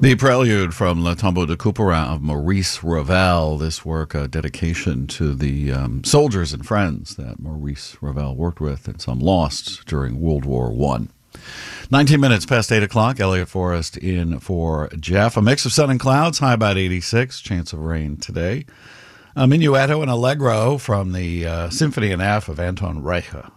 The prelude from Le Tombeau de Couperin of Maurice Ravel. This work, a dedication to the soldiers and friends that Maurice Ravel worked with and some lost during World War I. 19 minutes past 8 o'clock. Elliot Forrest in for Jeff. A mix of sun and clouds, high about 86. Chance of rain today. A minuetto and allegro from the Symphony in F of Anton Reicha.